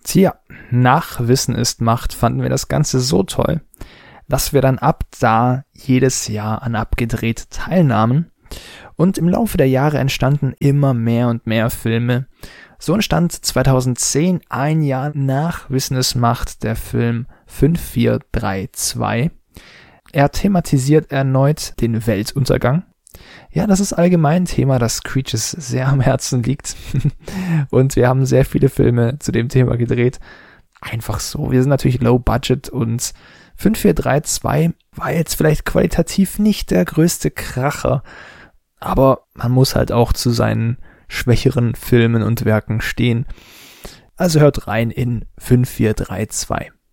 Tja, nach Wissen ist Macht fanden wir das Ganze so toll, dass wir dann ab da jedes Jahr an Abgedreht teilnahmen. Und im Laufe der Jahre entstanden immer mehr und mehr Filme. So entstand 2010, ein Jahr nach Wissen ist Macht, der Film 5432. Er thematisiert erneut den Weltuntergang. Ja, das ist allgemein ein Thema, das Screeches sehr am Herzen liegt. Und wir haben sehr viele Filme zu dem Thema gedreht. Einfach so. Wir sind natürlich low budget und 5432 war jetzt vielleicht qualitativ nicht der größte Kracher. Aber man muss halt auch zu seinen schwächeren Filmen und Werken stehen. Also hört rein in 5432.